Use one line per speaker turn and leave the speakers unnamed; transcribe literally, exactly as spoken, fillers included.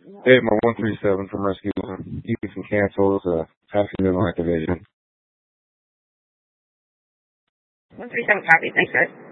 Hey, my one three seven from Rescue One. You can cancel the passing middle activation.
one three seven copy. Thanks, guys.